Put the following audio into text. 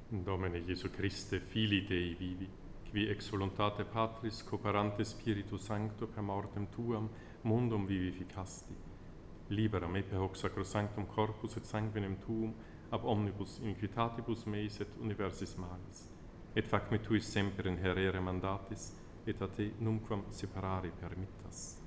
Domine Jesu Christe, Filii Dei vivi, qui ex voluntate Patris cooperante Spiritu Sancto per mortem Tuam mundum vivificasti, libera me per hoc sacrosanctum corpus et sanguinem Tuum ab omnibus iniquitatibus meis et universis malis, et fac me Tuis semper inherere mandatis, et a Te numquam separare permittas.